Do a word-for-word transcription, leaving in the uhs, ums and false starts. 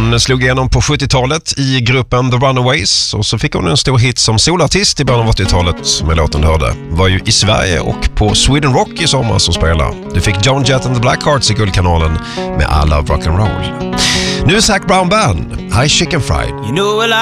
Hon slog igenom på sjuttiotalet i gruppen The Runaways och så fick hon en stor hit som solartist i början av åttiotalet med låten du hörde. Var ju i Sverige och på Sweden Rock i sommar som spelar. Du fick Joan Jett and the Blackhearts i Guldkanalen med I Love Rock'n'Roll. Nu är Zac Brown Band, Hi Chicken Fried. You know, well,